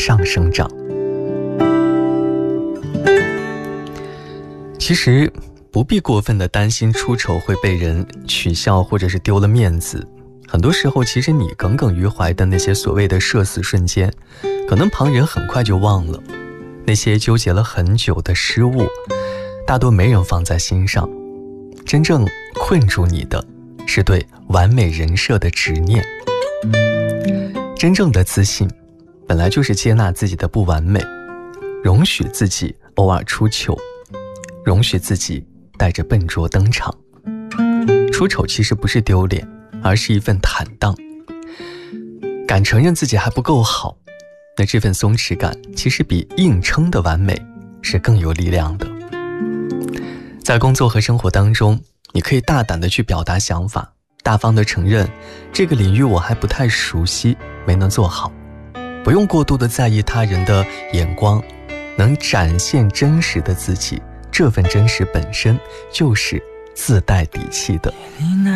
上生长。其实不必过分的担心出丑会被人取笑或者是丢了面子，很多时候其实你耿耿于怀的那些所谓的社死瞬间，可能旁人很快就忘了。那些纠结了很久的失误，大多没人放在心上。真正困住你的是对完美人设的执念。真正的自信本来就是接纳自己的不完美，容许自己偶尔出糗，容许自己带着笨拙登场。出丑其实不是丢脸，而是一份坦荡。敢承认自己还不够好，那这份松弛感其实比硬撑的完美是更有力量的。在工作和生活当中，你可以大胆地去表达想法，大方地承认这个领域我还不太熟悉，没能做好。不用过度地在意他人的眼光，能展现真实的自己，这份真实本身就是自带底气的。